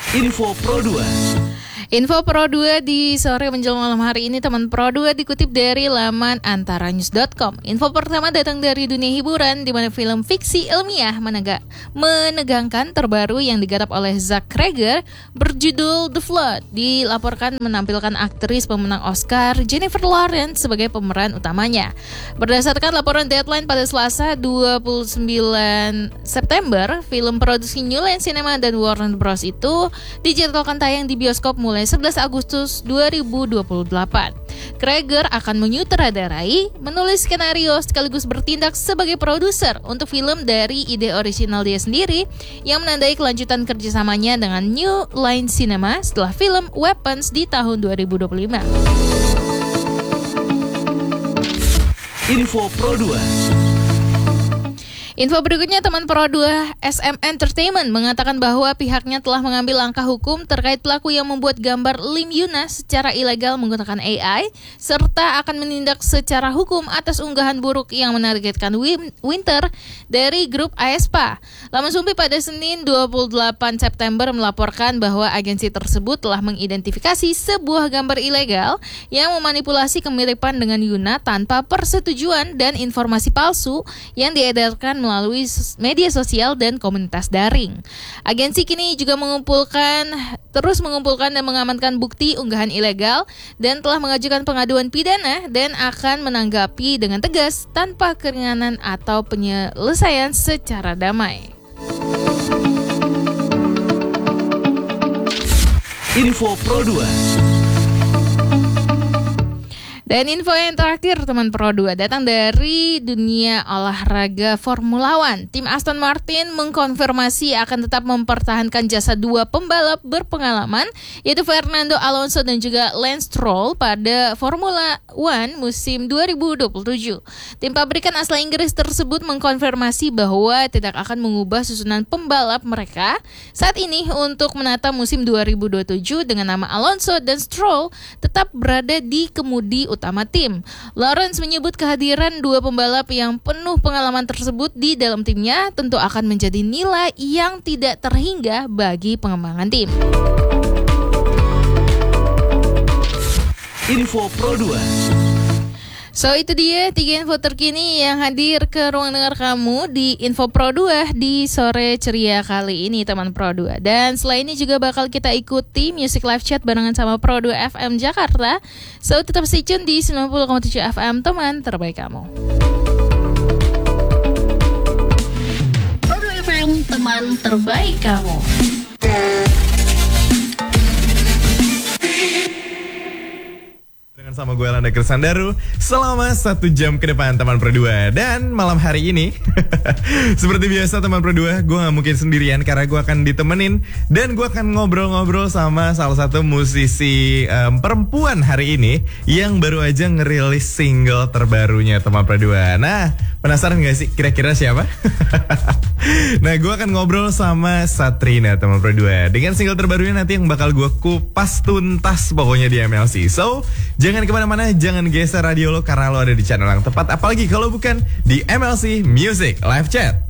Info Pro 2. Info Pro 2 di sore menjelang malam hari ini teman Pro 2 dikutip dari laman antaranews.com. Info pertama datang dari dunia hiburan di mana film fiksi ilmiah menegangkan terbaru yang digarap oleh Zach Cregger berjudul The Flood dilaporkan menampilkan aktris pemenang Oscar Jennifer Lawrence sebagai pemeran utamanya. Berdasarkan laporan Deadline pada Selasa 29 September, film produksi New Line Cinema dan Warner Bros itu dijadwalkan tayang di bioskop mulai 11 Agustus 2028. Cregger akan menyutradarai, menulis skenario sekaligus bertindak sebagai produser untuk film dari ide orisinal dia sendiri yang menandai kelanjutan kerjasamanya dengan New Line Cinema setelah film Weapons di tahun 2025. Info Pro 2. Info berikutnya teman Pro 2, SM Entertainment mengatakan bahwa pihaknya telah mengambil langkah hukum terkait pelaku yang membuat gambar Lim Yuna secara ilegal menggunakan AI, serta akan menindak secara hukum atas unggahan buruk yang menargetkan Winter dari grup aespa. Laman Sumpi pada Senin 28 September melaporkan bahwa agensi tersebut telah mengidentifikasi sebuah gambar ilegal yang memanipulasi kemiripan dengan Yuna tanpa persetujuan dan informasi palsu yang diedarkan melalui media sosial dan komunitas daring. Agensi kini juga terus mengumpulkan dan mengamankan bukti unggahan ilegal dan telah mengajukan pengaduan pidana dan akan menanggapi dengan tegas tanpa keringanan atau penyelesaian secara damai. Info Pro 2. Dan info yang terakhir teman Pro 2 datang dari dunia olahraga Formula One. Tim Aston Martin mengkonfirmasi akan tetap mempertahankan jasa dua pembalap berpengalaman yaitu Fernando Alonso dan juga Lance Stroll pada Formula One musim 2027. Tim pabrikan asal Inggris tersebut mengkonfirmasi bahwa tidak akan mengubah susunan pembalap mereka saat ini untuk menata musim 2027 dengan nama Alonso dan Stroll tetap berada di kemudi utama tim. Lawrence menyebut kehadiran dua pembalap yang penuh pengalaman tersebut di dalam timnya tentu akan menjadi nilai yang tidak terhingga bagi pengembangan tim. Info Pro 2. So itu dia 3 info terkini yang hadir ke ruang dengar kamu di Info Pro 2 di sore ceria kali ini teman Pro 2. Dan setelah ini juga bakal kita ikuti Music Live Chat barengan sama Pro 2 FM Jakarta. So tetap stay tune di 90,7 FM teman terbaik kamu. Pro 2 FM teman terbaik kamu. Sama gue Landa Kersandaru selama 1 jam ke depan teman Pro 2. Dan malam hari ini seperti biasa teman Pro 2, gue gak mungkin sendirian karena gue akan ditemenin dan gue akan ngobrol-ngobrol sama salah satu musisi perempuan hari ini yang baru aja ngerilis single terbarunya teman Pro 2. Nah, penasaran gak sih kira-kira siapa? Nah, gue akan ngobrol sama Satrina teman Pro 2 dengan single terbarunya nanti yang bakal gue kupas tuntas pokoknya di MLC. So, jangan kemana-mana, jangan geser radio lo karena lo ada di channel yang tepat. Apalagi kalau bukan di MLC Music Live Chat.